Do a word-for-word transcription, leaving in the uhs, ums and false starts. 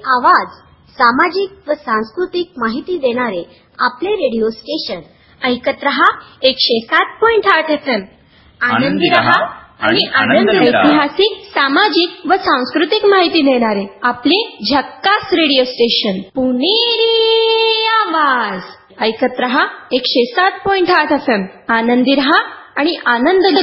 आवाज, सामाजिक व सांस्कृतिक माहिती देणारे आपले रेडिओ स्टेशन. ऐकत रहा एकशे सात पॉइंट आठ एफ एम. आनंदी रहा आणि आनंद लुटा. ऐतिहासिक, सामाजिक व सांस्कृतिक माहिती देणारे आपले झक्कास रेडिओ स्टेशन. पुणेरी आवाज. ऐकत रहा एकशे सात पॉइंट आठ एफ एम. आनंदी रहा आणि आनंद